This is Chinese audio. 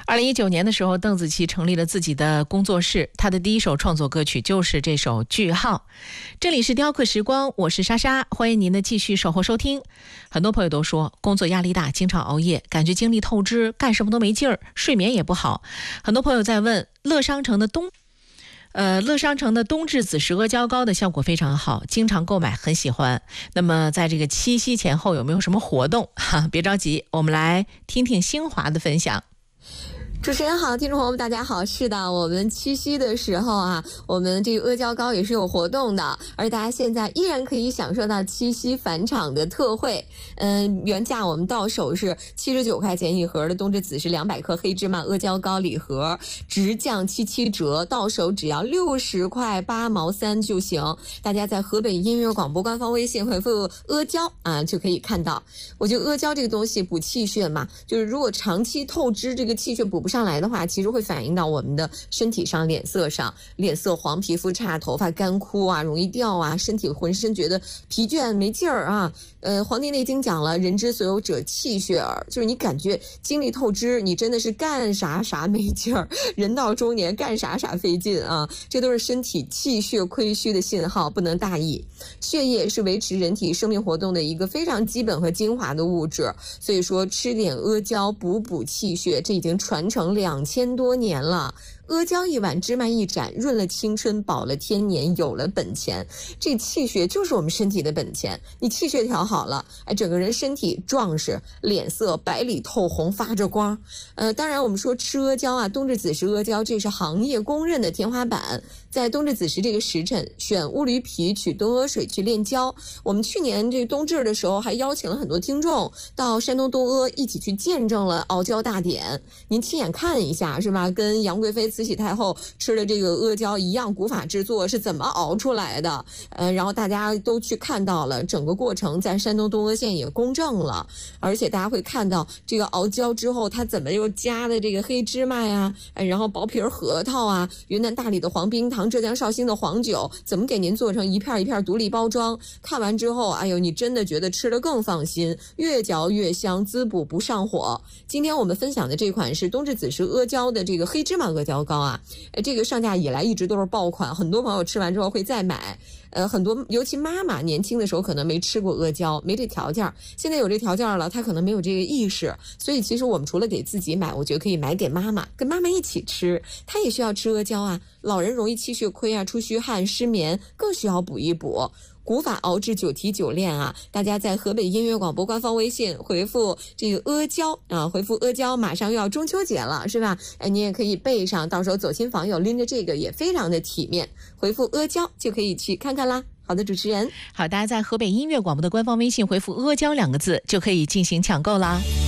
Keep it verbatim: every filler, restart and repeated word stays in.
二零一九年的时候，邓紫棋成立了自己的工作室，她的第一首创作歌曲就是这首《句号》。这里是雕刻时光，我是莎莎，欢迎您的继续守候收听。很多朋友都说工作压力大，经常熬夜，感觉精力透支，干什么都没劲儿，睡眠也不好。很多朋友在问乐商城的冬呃，乐商城的冬至紫石阿胶糕的效果非常好，经常购买，很喜欢。那么在这个七夕前后有没有什么活动？哈，别着急，我们来听听新华的分享。 主持人好，听众朋友们大家好。是的，我们七夕的时候啊，我们这个阿胶糕也是有活动的，而大家现在依然可以享受到七夕返场的特惠。嗯，原价我们到手是七十九块钱一盒的冬至紫石两百克黑芝麻阿胶糕礼盒，直降七七折，到手只要六十块八毛三就行。大家在河北音乐广播官方微信回复阿胶啊，就可以看到。我觉得阿胶这个东西补气血嘛，就是如果长期透支，这个气血补不上来的话，其实会反映到我们的身体上、脸色上，脸色黄、皮肤差、头发干枯啊，容易掉啊，身体浑身觉得疲倦没劲儿啊。呃，《黄帝内经》讲了，人之所有者气血耳，就是你感觉精力透支，你真的是干啥啥没劲儿，人到中年干啥啥费劲啊，这都是身体气血亏虚的信号，不能大意。血液是维持人体生命活动的一个非常基本和精华的物质，所以说吃点阿胶补补气血，这已经传承两千多年了。阿胶一碗，芝麻一盏，润了青春，饱了天年，有了本钱。这气血就是我们身体的本钱，你气血调好了，哎，整个人身体壮实，脸色白里透红，发着光。呃，当然我们说吃阿胶啊，冬至紫石阿胶，这是行业公认的天花板。在冬至紫石这个时辰，选乌驴皮取冬阿水去炼胶。我们去年这个冬至的时候，还邀请了很多听众到山东东阿一起去见证了熬胶大典，您亲眼看一下是吧？跟杨贵妃、慈禧太后吃的这个阿胶一样，古法制作是怎么熬出来的？呃，然后大家都去看到了整个过程，在山东东阿县也公证了，而且大家会看到这个熬胶之后，它怎么又加的这个黑芝麻呀，哎，然后薄皮核桃啊，云南大理的黄冰糖，浙江绍兴的黄酒，怎么给您做成一片一片独立包装？看完之后，哎呦，你真的觉得吃得更放心，越嚼越香，滋补不上火。今天我们分享的这款是冬至紫石阿胶的这个黑芝麻阿胶糕啊，这个上架以来一直都是爆款，很多朋友吃完之后会再买。呃，很多尤其妈妈年轻的时候可能没吃过阿胶，没这条件，现在有这条件了，她可能没有这个意识，所以其实我们除了给自己买，我觉得可以买给妈妈，跟妈妈一起吃，她也需要吃阿胶啊。老人容易气血亏啊，出虚汗、失眠，更需要补一补。古法熬制九提九炼啊，大家在河北音乐广播官方微信回复这个阿胶啊，回复阿胶，马上又要中秋节了，是吧？哎，你也可以备上，到时候走亲访友拎着这个也非常的体面。回复阿胶就可以去看看啦。好的，主持人， 好，大家在河北音乐广播的官方微信回复阿胶两个字就可以进行抢购啦。